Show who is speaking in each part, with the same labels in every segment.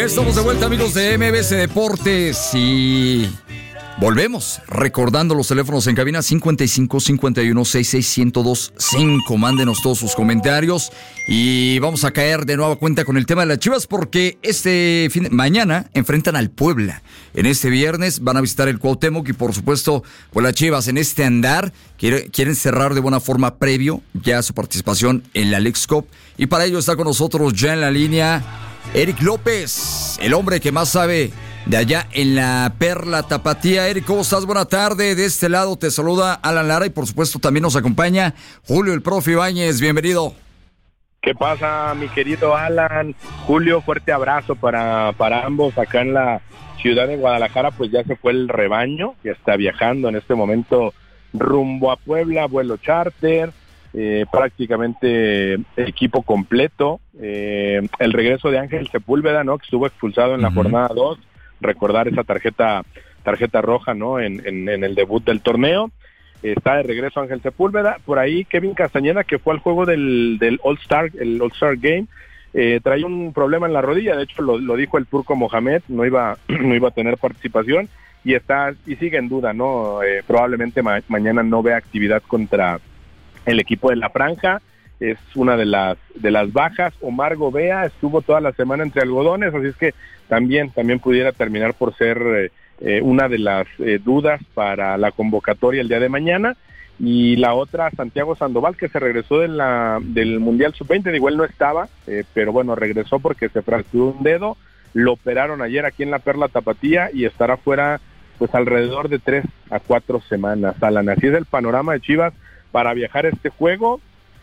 Speaker 1: Estamos de vuelta, amigos de MBS Deportes, y volvemos recordando los teléfonos en cabina 55 51 66 1025. Mándenos todos sus comentarios y vamos a caer de nueva cuenta con el tema de las Chivas, porque mañana enfrentan al Puebla. En este viernes van a visitar el Cuauhtémoc y por supuesto, pues las Chivas en este andar quieren cerrar de buena forma previo ya su participación en la Leagues Cup, y para ello está con nosotros ya en la línea Eric López, el hombre que más sabe de allá en la Perla Tapatía. Eric, ¿cómo estás? Buena tarde. De este lado te saluda Alan Lara y por supuesto también nos acompaña Julio el Profe Ibáñez. Bienvenido.
Speaker 2: ¿Qué pasa, mi querido Alan? Julio, fuerte abrazo para ambos. Acá en la ciudad de Guadalajara, pues ya se fue el rebaño, ya está viajando en este momento rumbo a Puebla, vuelo charter. Prácticamente equipo completo. El regreso de Ángel Sepúlveda, ¿no?, que estuvo expulsado en la jornada 2, recordar esa tarjeta roja, ¿no?, en el debut del torneo. Está de regreso Ángel Sepúlveda. Por ahí Kevin Castañeda, que fue al juego del All-Star, el All-Star Game, trae un problema en la rodilla. De hecho lo dijo el turco Mohamed, no iba a tener participación y sigue en duda, ¿no? Probablemente mañana no vea actividad contra el equipo de la Franja. Es una de las bajas. Omar Gobea estuvo toda la semana entre algodones, así es que también pudiera terminar por ser una de las dudas para la convocatoria el día de mañana. Y la otra, Santiago Sandoval, que se regresó del Mundial Sub-20, igual no estaba, pero bueno, regresó porque se fracturó un dedo, lo operaron ayer aquí en la Perla Tapatía y estará fuera pues alrededor de 3 a 4 semanas, Alan. Así es el panorama de Chivas para viajar a este juego.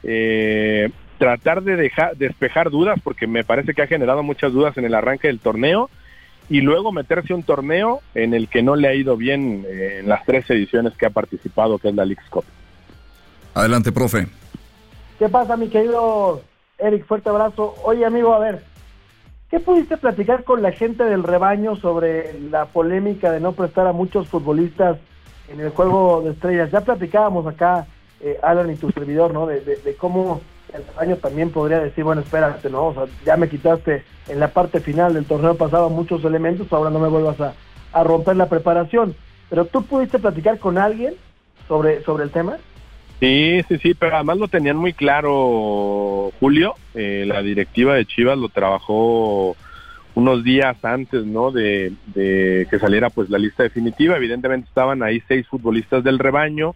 Speaker 2: Tratar de despejar dudas, porque me parece que ha generado muchas dudas en el arranque del torneo, y luego meterse a un torneo en el que no le ha ido bien en las 3 ediciones que ha participado, que es la Leagues Cup.
Speaker 1: Adelante, profe.
Speaker 3: ¿Qué pasa, mi querido Eric? Fuerte abrazo. Oye, amigo, a ver, ¿qué pudiste platicar con la gente del rebaño sobre la polémica de no prestar a muchos futbolistas en el juego de estrellas? Ya platicábamos acá, Alan y tu servidor, ¿no? De cómo el rebaño también podría decir, bueno, espérate, ¿no? O sea, ya me quitaste en la parte final del torneo pasado muchos elementos, ahora no me vuelvas a romper la preparación. Pero ¿tú pudiste platicar con alguien sobre el tema?
Speaker 2: Sí, pero además lo tenían muy claro, Julio. La directiva de Chivas lo trabajó unos días antes, ¿no?, de que saliera pues la lista definitiva. Evidentemente estaban ahí 6 futbolistas del rebaño.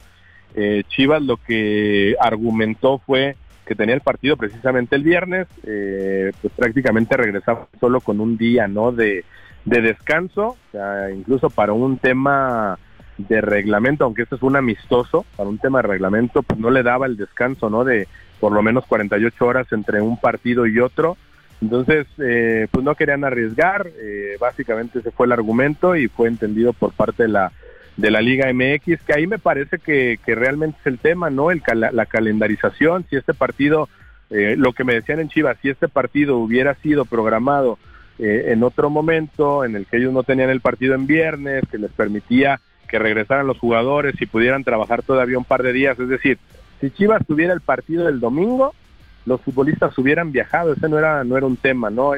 Speaker 2: Chivas lo que argumentó fue que tenía el partido precisamente el viernes, pues prácticamente regresaba solo con un día, ¿no?, de descanso. O sea, incluso para un tema de reglamento, aunque esto es un amistoso, para un tema de reglamento, pues no le daba el descanso, ¿no?, de por lo menos 48 horas entre un partido y otro. Entonces, pues no querían arriesgar. Básicamente ese fue el argumento y fue entendido por parte de la Liga MX, que ahí me parece que realmente es el tema, ¿no? La calendarización. Si este partido, lo que me decían en Chivas, si este partido hubiera sido programado en otro momento, en el que ellos no tenían el partido en viernes, que les permitía que regresaran los jugadores y pudieran trabajar todavía un par de días, es decir, si Chivas tuviera el partido del domingo, los futbolistas hubieran viajado. Ese no era un tema, ¿no?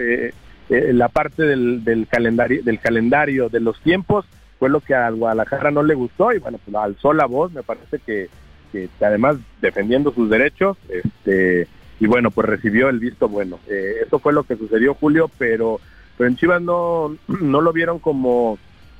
Speaker 2: La parte del calendario de los tiempos fue lo que a Guadalajara no le gustó, y bueno, pues alzó la voz. Me parece que además defendiendo sus derechos, y bueno, pues recibió el visto bueno. Eso fue lo que sucedió, Julio, pero en Chivas no lo vieron como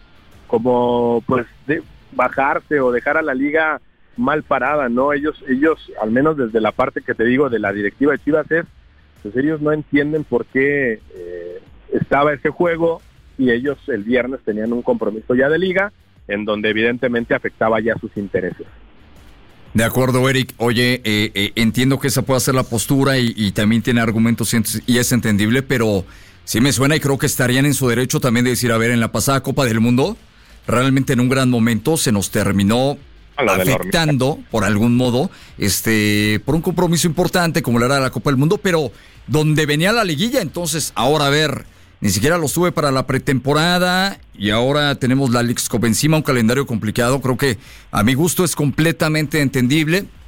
Speaker 2: pues de bajarse o dejar a la liga mal parada, ¿no? Ellos, al menos desde la parte que te digo de la directiva de Chivas, pues ellos no entienden por qué estaba ese juego, y ellos el viernes tenían un compromiso ya de liga, en donde evidentemente afectaba ya sus intereses.
Speaker 1: De acuerdo, Eric. Oye, entiendo que esa puede ser la postura y también tiene argumentos y es entendible, pero sí me suena y creo que estarían en su derecho también de decir, a ver, en la pasada Copa del Mundo, realmente en un gran momento se nos terminó afectando por algún modo, por un compromiso importante como era la Copa del Mundo, pero donde venía la liguilla. Entonces, ahora a ver, ni siquiera los tuve para la pretemporada y ahora tenemos la Leagues Cup encima, un calendario complicado. Creo que a mi gusto es completamente entendible.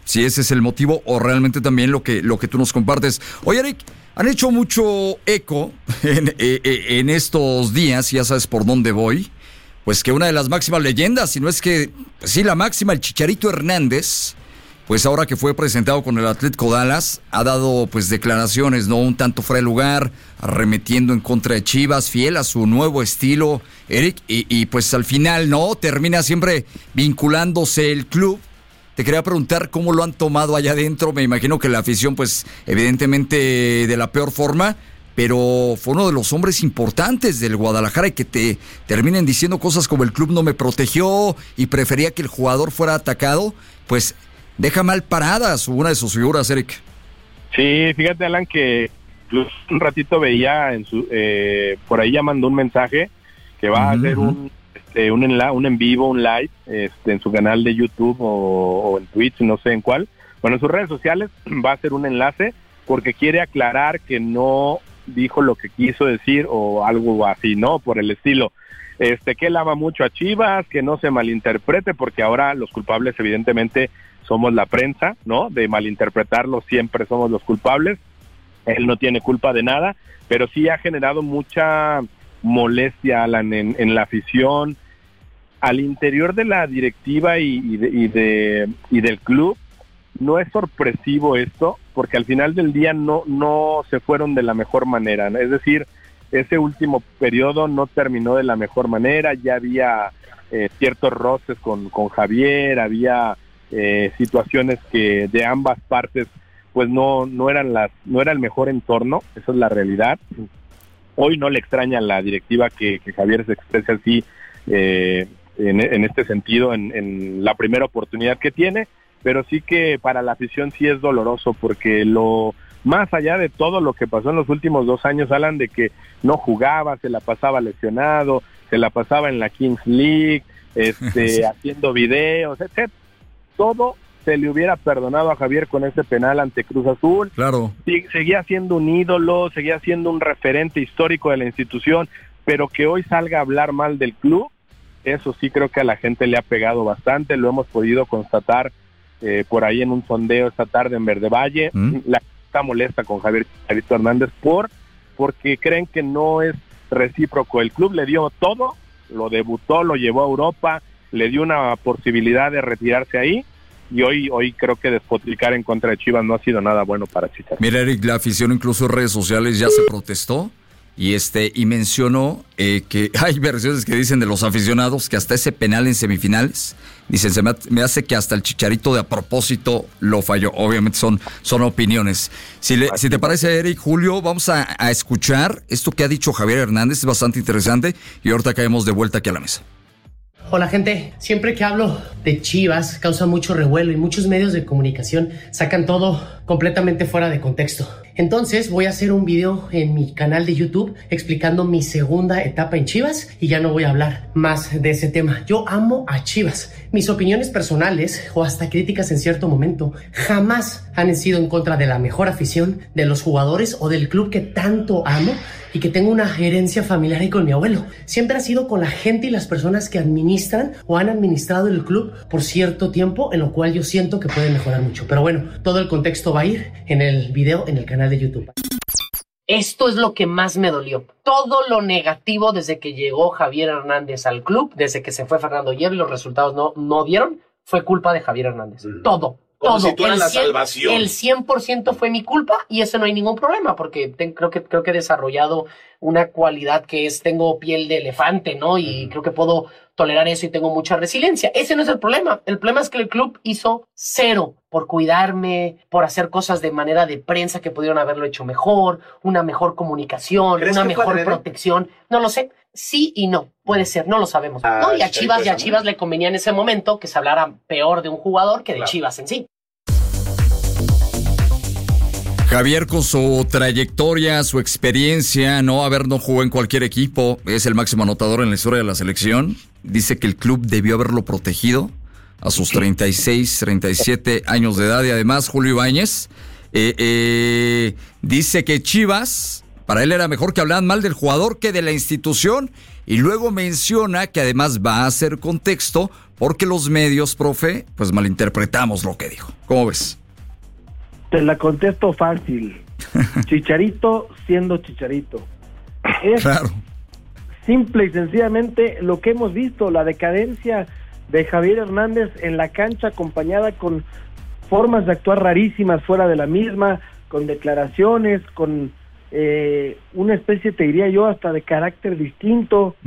Speaker 1: si ese es el motivo o realmente también lo que tú nos compartes. Oye, Eric, han hecho mucho eco en estos días, ya sabes por dónde voy, pues que una de las máximas leyendas, si no es que, pues sí, la máxima, el Chicharito Hernández, pues ahora que fue presentado con el Atlético Dallas, ha dado pues declaraciones, ¿no? Un tanto fuera de lugar, arremetiendo en contra de Chivas, fiel a su nuevo estilo, Eric, y pues al final, ¿no? Termina siempre vinculándose el club. Te quería preguntar cómo lo han tomado allá adentro. Me imagino que la afición, pues, evidentemente de la peor forma, pero fue uno de los hombres importantes del Guadalajara y que te terminen diciendo cosas como el club no me protegió y prefería que el jugador fuera atacado, pues deja mal paradas una de sus figuras, Eric.
Speaker 2: Sí, fíjate, Alan, que un ratito veía por ahí ya mandó un mensaje que va a hacer un en vivo, un live, en su canal de YouTube o en Twitch, no sé en cuál. Bueno, en sus redes sociales va a hacer un enlace porque quiere aclarar que no dijo lo que quiso decir o algo así, ¿no? Por el estilo. Que él ama mucho a Chivas, que no se malinterprete, porque ahora los culpables evidentemente somos la prensa, ¿no? De malinterpretarlo siempre somos los culpables. Él no tiene culpa de nada, pero sí ha generado mucha molestia, Alan, en la afición, al interior de la directiva y del club. No es sorpresivo esto, porque al final del día no se fueron de la mejor manera, ¿no? Es decir, ese último periodo no terminó de la mejor manera, ya había ciertos roces con Javier, había situaciones que de ambas partes pues no era el mejor entorno, eso es la realidad. Hoy no le extraña a la directiva que Javier se exprese así en este sentido, en la primera oportunidad que tiene, pero sí que para la afición sí es doloroso, porque más allá de todo lo que pasó en los últimos 2 años, Alan, de que no jugaba, se la pasaba lesionado, se la pasaba en la Kings League, haciendo videos, etc. Todo se le hubiera perdonado a Javier con ese penal ante Cruz Azul.
Speaker 1: Claro.
Speaker 2: Seguía siendo un ídolo, seguía siendo un referente histórico de la institución, pero que hoy salga a hablar mal del club, eso sí creo que a la gente le ha pegado bastante. Lo hemos podido constatar por ahí en un sondeo esta tarde en Verde Valle. La gente está molesta con Javier Chicharito Hernández porque creen que no es recíproco. El club le dio todo, lo debutó, lo llevó a Europa, le dio una posibilidad de retirarse ahí, y hoy creo que despotricar en contra de Chivas no ha sido nada bueno para Chicharito.
Speaker 1: Mira, Eric, la afición incluso en redes sociales ya se protestó y mencionó que hay versiones que dicen de los aficionados que hasta ese penal en semifinales, dicen, me hace que hasta el Chicharito de a propósito lo falló. Obviamente son opiniones. Si te parece, Eric, Julio, vamos a escuchar esto que ha dicho Javier Hernández, es bastante interesante, y ahorita caemos de vuelta aquí a la mesa.
Speaker 4: Hola gente, siempre que hablo de Chivas causa mucho revuelo y muchos medios de comunicación sacan todo completamente fuera de contexto. Entonces voy a hacer un video en mi canal de YouTube explicando mi segunda etapa en Chivas y ya no voy a hablar más de ese tema. Yo amo a Chivas. Mis opiniones personales o hasta críticas en cierto momento jamás han sido en contra de la mejor afición, de los jugadores o del club que tanto amo y que tengo una herencia familiar ahí con mi abuelo. Siempre ha sido con la gente y las personas que administran o han administrado el club por cierto tiempo, en lo cual yo siento que puede mejorar mucho. Pero bueno, todo el contexto va a ir en el video en el canal de YouTube. Esto es lo que más me dolió. Todo lo negativo desde que llegó Javier Hernández al club, desde que se fue Fernando Hierro y los resultados no dieron, fue culpa de Javier Hernández. Todo.
Speaker 5: Como
Speaker 4: todo.
Speaker 5: Si tú eras la salvación.
Speaker 4: El 100% fue mi culpa y eso no hay ningún problema porque creo que he desarrollado una cualidad que es, tengo piel de elefante, ¿no? Y creo que puedo tolerar eso y tengo mucha resiliencia. Ese no es el problema. El problema es que el club hizo cero por cuidarme, por hacer cosas de manera de prensa que pudieron haberlo hecho mejor, una mejor comunicación, una mejor protección. No lo sé. Sí y no. Puede ser, no lo sabemos. No, y a Chivas le convenía en ese momento que se hablara peor de un jugador que de Chivas en sí.
Speaker 1: Javier, con su trayectoria, su experiencia, no jugó en cualquier equipo, es el máximo anotador en la historia de la selección. Dice que el club debió haberlo protegido a sus 36, 37 años de edad. Y además, Julio Ibáñez dice que Chivas Para él era mejor que hablaran mal del jugador que de la institución. Y luego menciona que además va a hacer contexto porque los medios, profe, pues malinterpretamos lo que dijo. ¿Cómo ves?
Speaker 3: Te la contesto fácil. Chicharito siendo Chicharito. Es
Speaker 1: claro.
Speaker 3: Simple y sencillamente lo que hemos visto, la decadencia de Javier Hernández en la cancha, acompañada con formas de actuar rarísimas fuera de la misma, con declaraciones, con una especie, te diría yo, hasta de carácter distinto.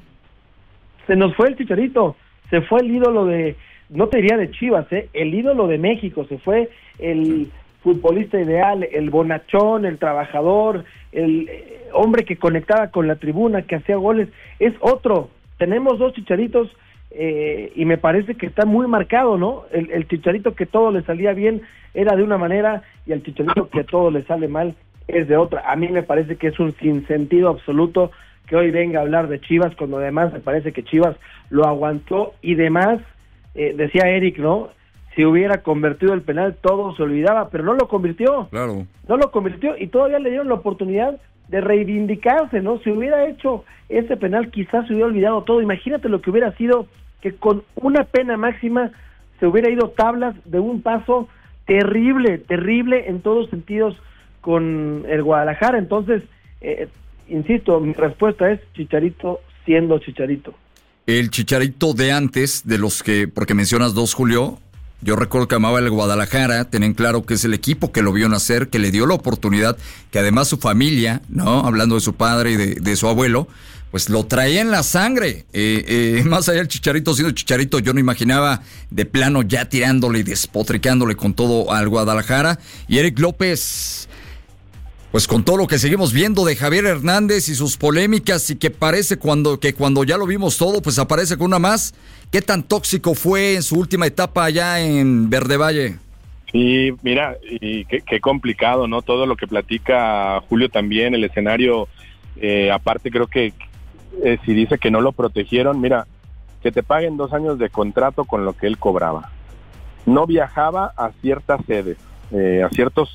Speaker 3: Se nos fue el Chicharito, se fue el ídolo de, no te diría de Chivas, el ídolo de México, se fue el futbolista ideal, el bonachón, el trabajador, el hombre que conectaba con la tribuna, que hacía goles. Es otro. Tenemos dos Chicharitos y me parece que está muy marcado, ¿no? El Chicharito que todo le salía bien era de una manera y el Chicharito que todo le sale mal es de otra. A mí me parece que es un sinsentido absoluto que hoy venga a hablar de Chivas, cuando además me parece que Chivas lo aguantó y demás. Decía Eric, ¿no? Si hubiera convertido el penal todo se olvidaba, pero no lo convirtió.
Speaker 1: Claro.
Speaker 3: No lo convirtió y todavía le dieron la oportunidad de reivindicarse, ¿no? Si hubiera hecho ese penal quizás se hubiera olvidado todo. Imagínate lo que hubiera sido que con una pena máxima se hubiera ido tablas de un paso terrible, terrible en todos sentidos con el Guadalajara. Entonces, insisto, mi respuesta es Chicharito siendo Chicharito.
Speaker 1: El Chicharito de antes, de los que, porque mencionas dos, Julio, yo recuerdo que amaba el Guadalajara, tenían claro que es el equipo que lo vio nacer, que le dio la oportunidad, que además su familia, ¿no? Hablando de su padre y de su abuelo, pues lo traía en la sangre. Más allá del Chicharito siendo Chicharito, yo no imaginaba de plano ya tirándole y despotricándole con todo al Guadalajara. Y Eric López, pues con todo lo que seguimos viendo de Javier Hernández y sus polémicas y que parece cuando ya lo vimos todo, pues aparece con una más. ¿Qué tan tóxico fue en su última etapa allá en Verde Valle?
Speaker 2: Sí, mira, y qué complicado, ¿no? Todo lo que platica Julio también, el escenario, aparte creo que si dice que no lo protegieron, mira, que te paguen 2 años de contrato con lo que él cobraba. No viajaba a ciertas sedes, a ciertos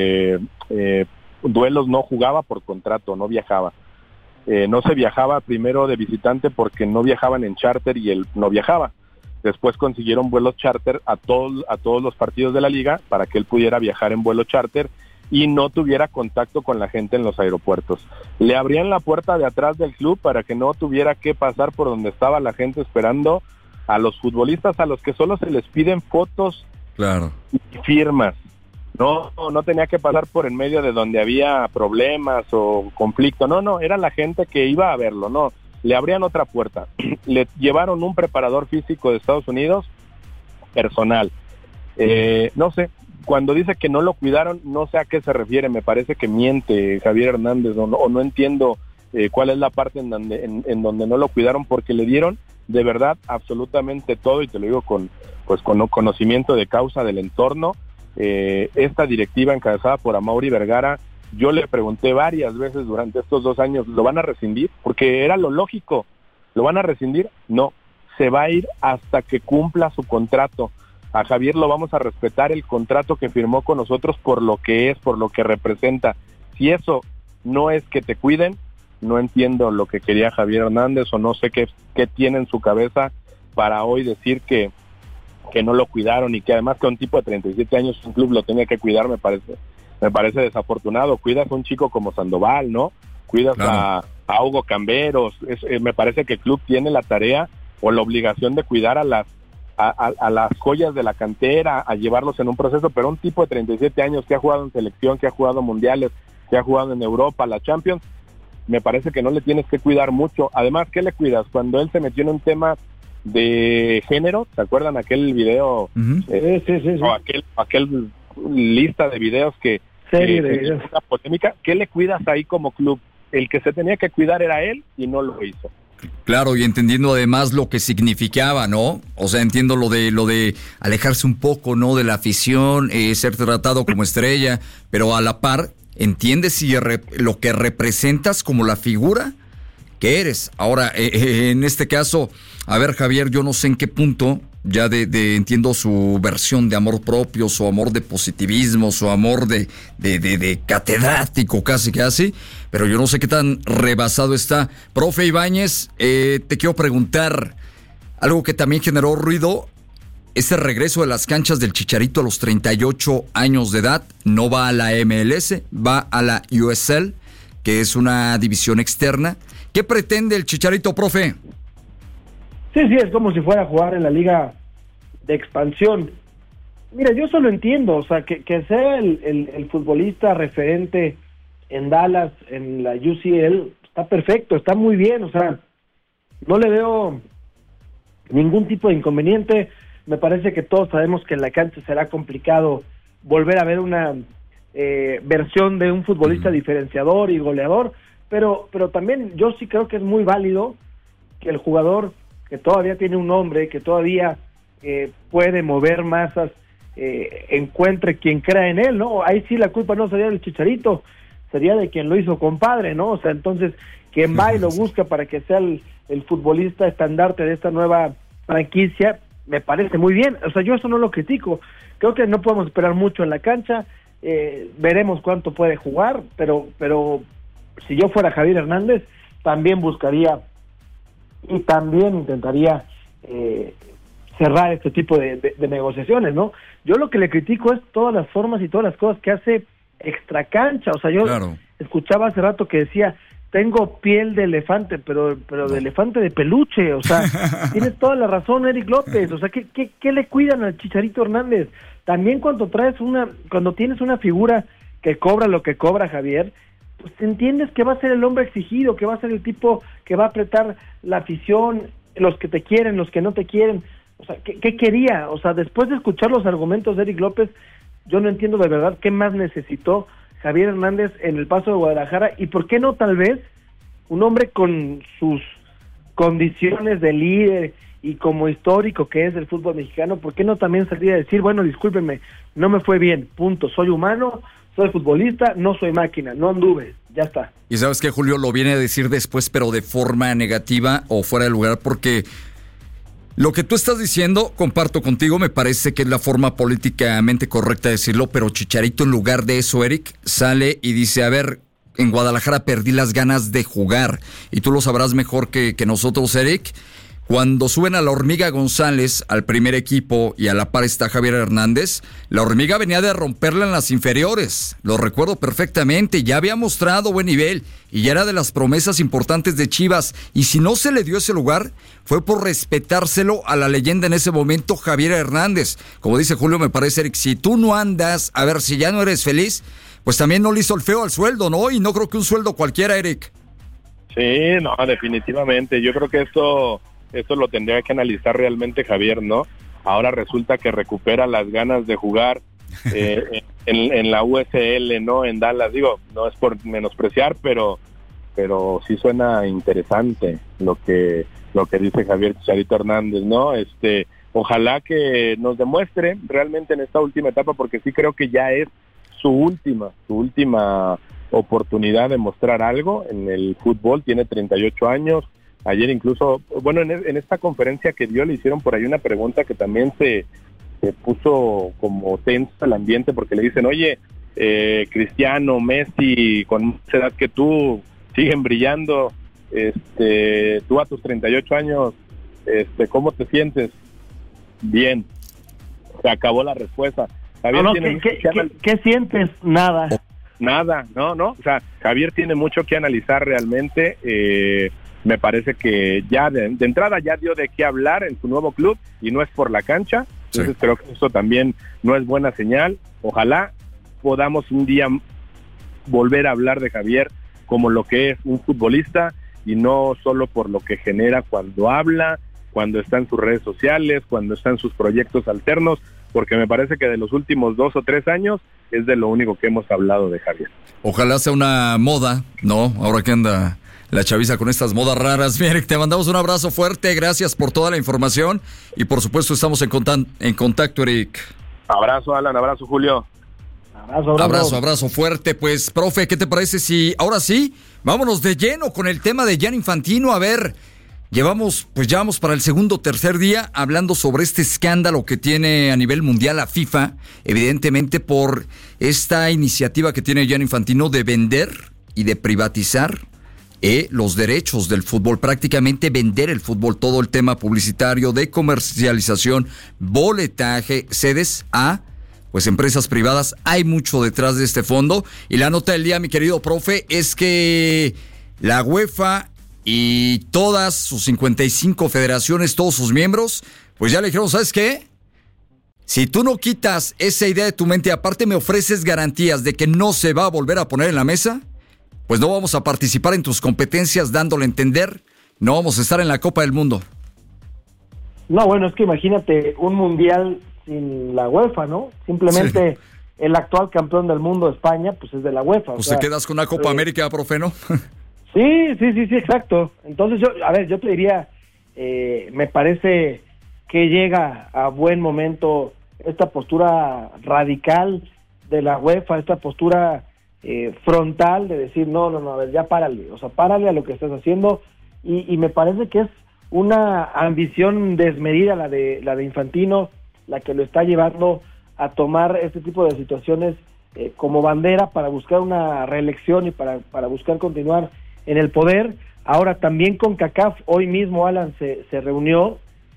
Speaker 2: duelos no jugaba por contrato, no viajaba. No se viajaba primero de visitante porque no viajaban en charter y él no viajaba. Después consiguieron vuelos charter a todos los partidos de la liga para que él pudiera viajar en vuelo charter y no tuviera contacto con la gente en los aeropuertos. Le abrían la puerta de atrás del club para que no tuviera que pasar por donde estaba la gente esperando a los futbolistas a los que solo se les piden fotos
Speaker 1: claro.
Speaker 2: y firmas. No tenía que pasar por en medio de donde había problemas o conflicto. No, era la gente que iba a verlo, no. Le abrían otra puerta. Le llevaron un preparador físico de Estados Unidos, personal. No sé, cuando dice que no lo cuidaron, no sé a qué se refiere. Me parece que miente Javier Hernández o no entiendo cuál es la parte en donde no lo cuidaron, porque le dieron de verdad absolutamente todo, y te lo digo con conocimiento de causa del entorno. Esta directiva encabezada por Amaury Vergara, yo le pregunté varias veces durante estos 2 años, ¿lo van a rescindir? Porque era lo lógico. ¿Lo van a rescindir? No, se va a ir hasta que cumpla su contrato. A Javier lo vamos a respetar el contrato que firmó con nosotros por lo que es, por lo que representa. Si eso no es que te cuiden, no entiendo lo que quería Javier Hernández, o no sé qué tiene en su cabeza para hoy decir que no lo cuidaron, y que además que un tipo de 37 años un club lo tenía que cuidar. Me parece desafortunado. Cuidas a un chico como Sandoval, ¿no? Cuidas claro. a Hugo Camberos. Me parece que el club tiene la tarea o la obligación de cuidar a las joyas de la cantera, a llevarlos en un proceso, pero un tipo de 37 años que ha jugado en selección, que ha jugado mundiales, que ha jugado en Europa, la Champions, me parece que no le tienes que cuidar mucho. Además, ¿qué le cuidas? Cuando él se metió en un tema de género, ¿se acuerdan aquel video? Sí. O aquel lista de videos que una polémica. ¿Qué le cuidas ahí como club? El que se tenía que cuidar era él y no lo hizo.
Speaker 1: Claro, y entendiendo además lo que significaba, ¿no? O sea, entiendo lo de alejarse un poco, ¿no? De la afición, ser tratado como estrella, pero a la par, entiendes lo que representas como la figura que eres. Ahora, en este caso, a ver, Javier, yo no sé en qué punto ya entiendo su versión de amor propio, su amor de positivismo, su amor de catedrático casi, pero yo no sé qué tan rebasado está. Profe Ibáñez, te quiero preguntar algo que también generó ruido. Este regreso de las canchas del Chicharito a los 38 años de edad, no va a la MLS, va a la USL, que es una división externa. ¿Qué pretende el Chicharito, profe?
Speaker 3: Sí, es como si fuera a jugar en la liga de expansión. Mira, yo solo entiendo, o sea, que sea el futbolista referente en Dallas, en la UCL, está perfecto, está muy bien, o sea, no le veo ningún tipo de inconveniente. Me parece que todos sabemos que en la cancha será complicado volver a ver una versión de un futbolista diferenciador y goleador, pero también yo sí creo que es muy válido que el jugador que todavía tiene un nombre, que todavía puede mover masas, encuentre quien crea en él, ¿no? Ahí sí la culpa no sería del Chicharito, sería de quien lo hizo compadre, ¿no? O sea, entonces, quien va y lo busca para que sea el futbolista estandarte de esta nueva franquicia, me parece muy bien. O sea, yo eso no lo critico. Creo que no podemos esperar mucho en la cancha, veremos cuánto puede jugar, pero si yo fuera Javier Hernández, también buscaría y también intentaría cerrar este tipo de negociaciones, ¿no? Yo lo que le critico es todas las formas y todas las cosas que hace extra cancha. O sea, yo escuchaba hace rato que decía, tengo piel de elefante, pero de elefante de peluche. O sea, tienes toda la razón, Eric López. O sea, ¿qué le cuidan al Chicharito Hernández? También cuando tienes una figura que cobra lo que cobra Javier, pues entiendes que va a ser el hombre exigido, que va a ser el tipo que va a apretar la afición, los que te quieren, los que no te quieren. O sea, ¿qué quería? O sea, después de escuchar los argumentos de Eric López, yo no entiendo de verdad qué más necesitó Javier Hernández en el Paso de Guadalajara, y por qué no tal vez un hombre con sus condiciones de líder y como histórico que es del fútbol mexicano, ¿por qué no también salir a decir, bueno, discúlpenme, no me fue bien, punto, soy humano, soy futbolista, no soy máquina, no anduve, ya está?
Speaker 1: Y sabes que Julio lo viene a decir después, pero de forma negativa o fuera de lugar, porque lo que tú estás diciendo, comparto contigo, me parece que es la forma políticamente correcta de decirlo, pero Chicharito en lugar de eso, Eric, sale y dice, a ver, en Guadalajara perdí las ganas de jugar, y tú lo sabrás mejor que nosotros, Eric. Cuando suben a la Hormiga González al primer equipo y a la par está Javier Hernández, la Hormiga venía de romperla en las inferiores, lo recuerdo perfectamente, ya había mostrado buen nivel y ya era de las promesas importantes de Chivas, y si no se le dio ese lugar fue por respetárselo a la leyenda en ese momento, Javier Hernández. Como dice Julio, me parece, Eric, si tú no andas, a ver, si ya no eres feliz, pues también no le hizo el feo al sueldo, ¿no? Y no creo que un sueldo cualquiera, Eric.
Speaker 2: Sí, no, definitivamente, yo creo que esto lo tendría que analizar realmente Javier, ¿no? Ahora resulta que recupera las ganas de jugar en la USL, ¿no? En Dallas, digo, no es por menospreciar, pero sí suena interesante lo que dice Javier Chicharito Hernández, ¿no? Ojalá que nos demuestre realmente en esta última etapa, porque sí creo que ya es su última oportunidad de mostrar algo en el fútbol. Tiene 38 años. Ayer incluso, bueno, en esta conferencia que dio le hicieron por ahí una pregunta que también se puso como tenso el ambiente, porque le dicen, oye, Cristiano, Messi, con más edad que tú, siguen brillando, tú a tus 38 años, ¿cómo te sientes? Bien. Se acabó la respuesta. Javier
Speaker 3: ¿Qué sientes? Nada.
Speaker 2: Nada, no, o sea, Javier tiene mucho que analizar realmente. Me parece que ya de entrada ya dio de qué hablar en su nuevo club y no es por la cancha. Entonces creo que eso también no es buena señal. Ojalá podamos un día volver a hablar de Javier como lo que es un futbolista y no solo por lo que genera cuando habla, cuando está en sus redes sociales, cuando está en sus proyectos alternos, porque me parece que de los últimos 2 o 3 años es de lo único que hemos hablado de Javier.
Speaker 1: Ojalá sea una moda, ¿no? Ahora que anda la chaviza con estas modas raras. Bien, te mandamos un abrazo fuerte, gracias por toda la información y por supuesto estamos en contacto, Eric.
Speaker 2: Abrazo, Alan, abrazo, Julio.
Speaker 1: Abrazo fuerte. Pues, profe, ¿qué te parece si ahora sí, vámonos de lleno con el tema de Gianni Infantino? A ver, Llevamos para el segundo o tercer día hablando sobre este escándalo que tiene a nivel mundial la FIFA, evidentemente por esta iniciativa que tiene Gianni Infantino de vender y de privatizar los derechos del fútbol, prácticamente vender el fútbol, todo el tema publicitario, de comercialización, boletaje, sedes a pues empresas privadas. Hay mucho detrás de este fondo, y la nota del día, mi querido profe, es que la UEFA y todas sus 55 federaciones, todos sus miembros, pues ya le dijeron, ¿sabes qué? Si tú no quitas esa idea de tu mente, aparte me ofreces garantías de que no se va a volver a poner en la mesa, pues no vamos a participar en tus competencias, dándole a entender, no vamos a estar en la Copa del Mundo.
Speaker 3: No, bueno, es que imagínate un mundial sin la UEFA, ¿no? Simplemente el actual campeón del mundo, España, pues es de la UEFA.
Speaker 1: Pues te quedas con una Copa América, profe, ¿no?
Speaker 3: Sí, exacto. Entonces yo te diría, me parece que llega a buen momento esta postura radical de la UEFA, esta postura frontal de decir, no, a ver, ya párale, o sea, párale a lo que estás haciendo, y me parece que es una ambición desmedida la de Infantino, la que lo está llevando a tomar este tipo de situaciones como bandera para buscar una reelección y para buscar continuar en el poder. Ahora también CONCACAF, hoy mismo Alan se reunió,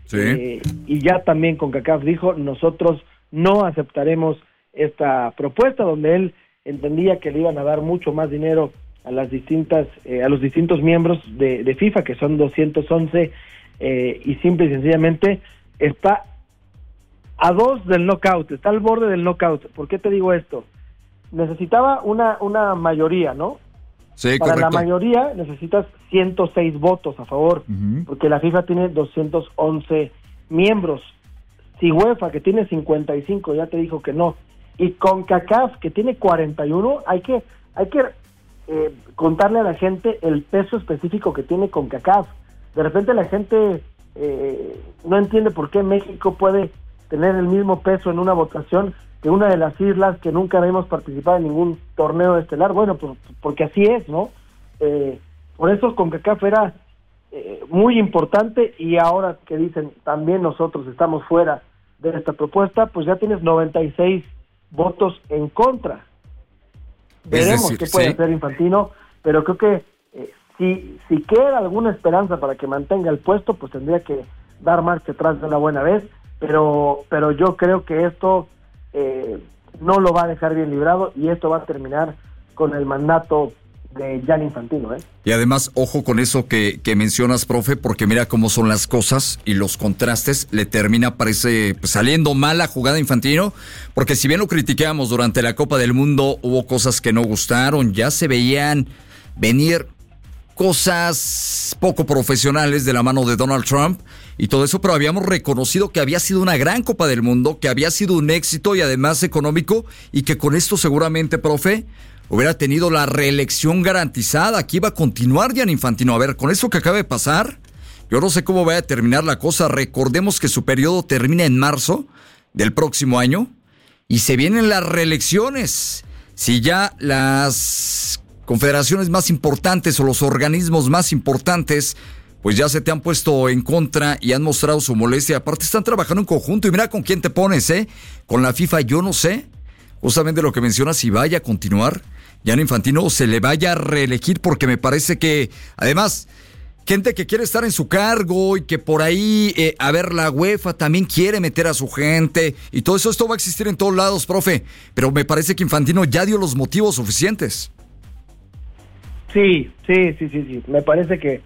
Speaker 3: y ya también CONCACAF dijo, nosotros no aceptaremos esta propuesta, donde él entendía que le iban a dar mucho más dinero a los distintos miembros de FIFA, que son 211, y simple y sencillamente está a 2 del knockout, está al borde del knockout. ¿Por qué te digo esto? Necesitaba una mayoría, ¿no?
Speaker 1: Sí,
Speaker 3: para
Speaker 1: correcto.
Speaker 3: la mayoría necesitas 106 votos a favor, porque la FIFA tiene 211 miembros. Si UEFA, que tiene 55, ya te dijo que no, y CONCACAF, que tiene 41, hay que contarle a la gente el peso específico que tiene CONCACAF. De repente la gente no entiende por qué México puede tener el mismo peso en una votación que una de las islas que nunca habíamos participado en ningún torneo estelar. Bueno, pues porque así es, ¿no? Por eso CONCACAF era muy importante, y ahora que dicen también nosotros estamos fuera de esta propuesta, pues ya tienes 96 votos en contra. Veremos qué puede hacer Infantino, pero creo que si queda alguna esperanza para que mantenga el puesto, pues tendría que dar marcha atrás de una buena vez, pero yo creo que esto no lo va a dejar bien librado, y esto va a terminar con el mandato de Gianni Infantino, ¿eh?
Speaker 1: Y además, ojo con eso que mencionas, profe, porque mira cómo son las cosas y los contrastes. Le termina, parece, pues, saliendo mal la jugada Infantino, porque si bien lo criticamos durante la Copa del Mundo, hubo cosas que no gustaron, ya se veían venir cosas poco profesionales de la mano de Donald Trump y todo eso, pero habíamos reconocido que había sido una gran Copa del Mundo, que había sido un éxito y además económico, y que con esto seguramente, profe, hubiera tenido la reelección garantizada. Aquí iba a continuar Gianni Infantino. A ver, con eso que acaba de pasar, yo no sé cómo va a terminar la cosa. Recordemos que su periodo termina en marzo del próximo año y se vienen las reelecciones. Si ya las confederaciones más importantes o los organismos más importantes pues ya se te han puesto en contra y han mostrado su molestia, aparte están trabajando en conjunto, y mira con quién te pones, con la FIFA. Yo no sé, justamente lo que mencionas, si vaya a continuar Gianni Infantino o se le vaya a reelegir, porque me parece que, además, gente que quiere estar en su cargo y que por ahí, a ver, la UEFA también quiere meter a su gente y todo eso, esto va a existir en todos lados, profe, pero me parece que Infantino ya dio los motivos suficientes.
Speaker 3: Sí, me parece que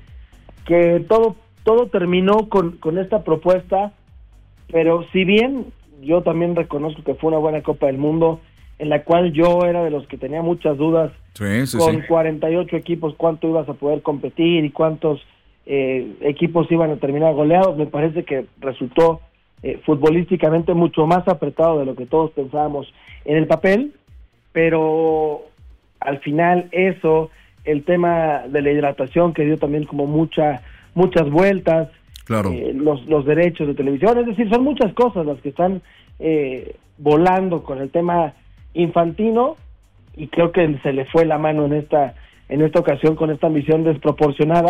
Speaker 3: todo terminó con esta propuesta, pero si bien yo también reconozco que fue una buena Copa del Mundo, en la cual yo era de los que tenía muchas dudas, con 48 equipos, cuánto ibas a poder competir y cuántos equipos iban a terminar goleados. Me parece que resultó futbolísticamente mucho más apretado de lo que todos pensábamos en el papel, pero al final eso, el tema de la hidratación, que dio también como muchas vueltas,
Speaker 1: claro,
Speaker 3: los derechos de televisión, es decir, son muchas cosas las que están volando con el tema Infantino, y creo que se le fue la mano en esta ocasión con esta ambición desproporcionada,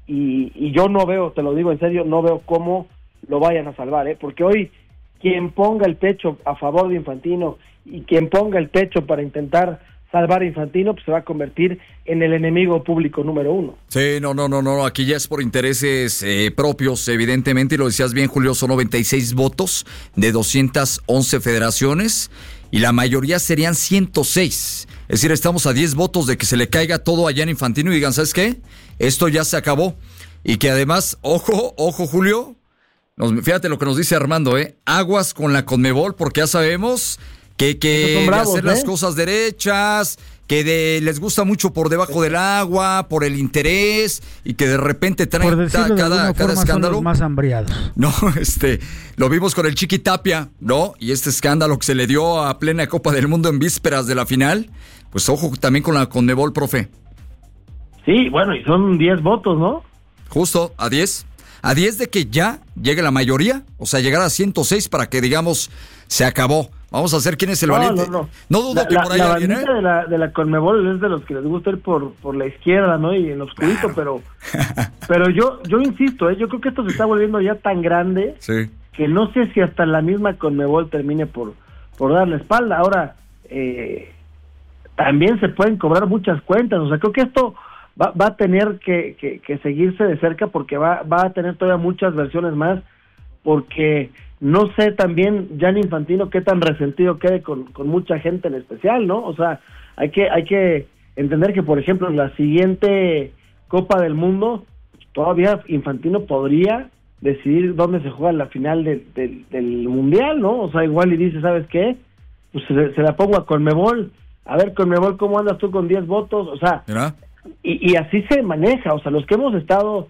Speaker 3: y yo no veo, te lo digo en serio, no veo cómo lo vayan a salvar, porque hoy quien ponga el pecho a favor de Infantino y quien ponga el pecho para intentar salvar a Infantino, pues se va a convertir en el enemigo público número 1.
Speaker 1: Sí, no, aquí ya es por intereses propios, evidentemente, y lo decías bien, Julio, son 96 votos de 211 federaciones, y la mayoría serían 106. Es decir, estamos a 10 votos de que se le caiga todo allá en Infantino y digan, ¿sabes qué? Esto ya se acabó. Y que además, ojo, Julio, fíjate lo que nos dice Armando, aguas con la Conmebol, porque ya sabemos que bravos, hacer las cosas derechas, que les gusta mucho por debajo del agua, por el interés, y que de repente traen cada escándalo.
Speaker 5: Son los más hambriados.
Speaker 1: No, lo vimos con el Chiqui Tapia, ¿no? Y este escándalo que se le dio a plena Copa del Mundo en vísperas de la final, pues ojo también con la Conmebol, profe.
Speaker 3: Sí, bueno, y son 10 votos, ¿no?
Speaker 1: Justo, a 10. A 10 de que ya llegue la mayoría, o sea, llegar a 106 para que digamos, se acabó. Vamos a ver quién es el valiente. No dudo que por ahí
Speaker 3: la
Speaker 1: alguien,
Speaker 3: de la Conmebol es de los que les gusta ir por la izquierda, ¿no? Y en lo oscurito,
Speaker 1: claro.
Speaker 3: pero yo insisto, yo creo que esto se está volviendo ya tan grande,
Speaker 1: sí,
Speaker 3: que no sé si hasta la misma Conmebol termine por dar la espalda. Ahora, también se pueden cobrar muchas cuentas, o sea, creo que esto va a tener que seguirse de cerca, porque va a tener todavía muchas versiones más, porque no sé también Gianni Infantino qué tan resentido quede con mucha gente en especial, ¿no? O sea, hay que entender que, por ejemplo, en la siguiente Copa del Mundo, todavía Infantino podría decidir dónde se juega la final del Mundial, ¿no? O sea, igual y dice, ¿sabes qué? Pues se la pongo a Conmebol. A ver, Conmebol, ¿cómo andas tú con 10 votos? O sea, y así se maneja. O sea, los que hemos estado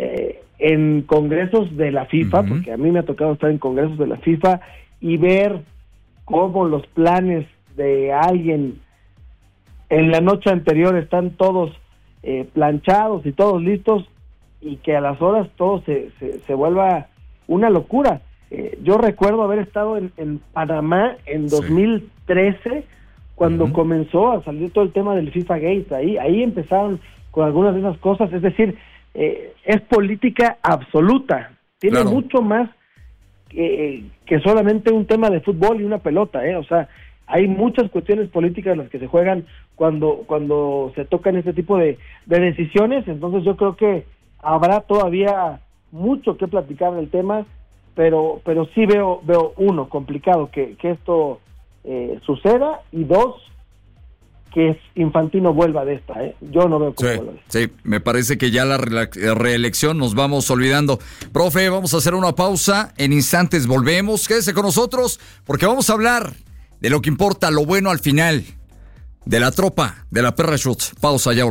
Speaker 3: en congresos de la FIFA, porque a mí me ha tocado estar en congresos de la FIFA y ver cómo los planes de alguien en la noche anterior están todos planchados y todos listos, y que a las horas todo se vuelva una locura. Yo recuerdo haber estado en Panamá en 2013, cuando comenzó a salir todo el tema del FIFA Gate. Ahí empezaron con algunas de esas cosas, es decir, es política absoluta, tiene mucho más que solamente un tema de fútbol y una pelota, o sea, hay muchas cuestiones políticas las que se juegan cuando se tocan este tipo de decisiones. Entonces yo creo que habrá todavía mucho que platicar del tema, pero sí veo uno, complicado que esto suceda, y dos, que Infantino vuelva de esta, Yo no veo cómo vuelva de esta.
Speaker 1: Sí, me parece que ya la reelección nos vamos olvidando. Profe, vamos a hacer una pausa, en instantes volvemos, quédese con nosotros, porque vamos a hablar de lo que importa, lo bueno al final, de la tropa, de la Perra Shoot. Pausa, ya volvemos.